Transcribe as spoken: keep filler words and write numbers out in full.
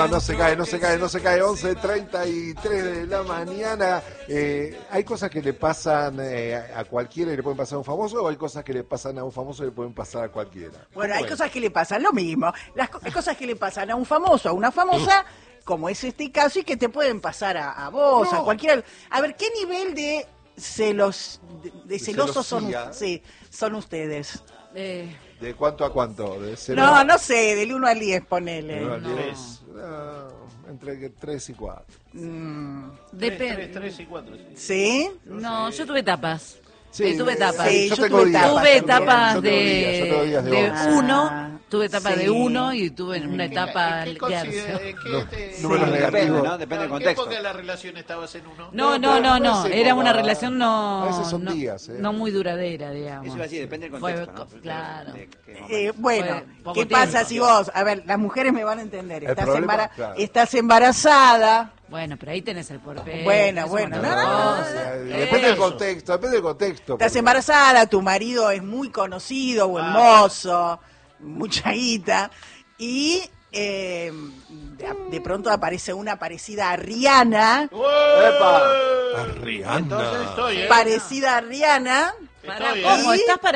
No, no se cae, no se cae, no se cae. once treinta y tres de la mañana. Eh, ¿Hay cosas que le pasan eh, a cualquiera y le pueden pasar a un famoso, o hay cosas que le pasan a un famoso y le pueden pasar a cualquiera? Bueno, hay es? cosas que le pasan, lo mismo. Las co- cosas que le pasan a un famoso, a una famosa, como es este caso, y que te pueden pasar a, a vos, No. a cualquiera. A ver, ¿qué nivel de celos, de, de celosos son, celosía. sí, son ustedes? Eh, ¿De cuánto a cuánto? ¿De cero No, a- no sé, del uno al diez, ponele. de uno al no. diez? No, entre tres y cuatro. Mm, depende. tres y cuatro. ¿Sí? No, yo tuve etapas. Sí, Eh, tuve etapas. Sí, yo yo tengo tuve días. etapas Tuve también. etapas Yo tengo días, yo tengo de, días de de once. uno, Ah, tuve etapas sí. de uno y tuve una ¿En qué- etapa en al qué considera- tercio. en qué No, te- números Sí, negativos. Depende, ¿no? Depende del ¿En qué contexto. época de la relación estabas en uno? No, No, no, pero no, puede no, ser era como- una relación no, a veces son no, días, eh. no muy duradera, digamos. Eso iba a decir, depende del Fue contexto, co- ¿no? claro. De- de qué Eh, momento. bueno, Fue poco ¿qué tiempo. pasa si vos, a ver, las mujeres me van a entender, El estás, problema, embara- claro. estás embarazada, Bueno, pero ahí tenés el porpé. Bueno, es bueno, una no, no, no, cosa. Eh, Depende del Eso. contexto, depende del contexto. estás porque- embarazada, tu marido es muy conocido o Ah. hermoso, mucha guita, y eh, de, de pronto aparece una parecida a Rihanna, ¡Epa! A Rihanna. Entonces estoy, ¿eh? parecida a Rihanna, Pará, Estoy, ¿eh? ¿cómo? ¿Y? ¿Estás para